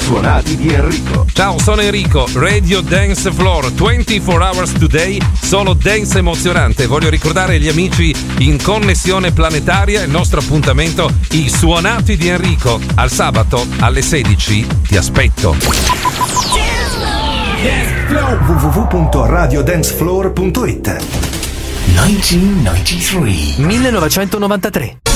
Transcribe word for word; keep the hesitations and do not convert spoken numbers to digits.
suonati di Enrico. Ciao, sono Enrico, Radio Dance Floor, ventiquattro hours today, solo dance emozionante. Voglio ricordare gli amici in connessione planetaria il nostro appuntamento, i suonati di Enrico. Al sabato alle sedici ti aspetto. w w w punto radio dance floor punto it millenovecentonovantatré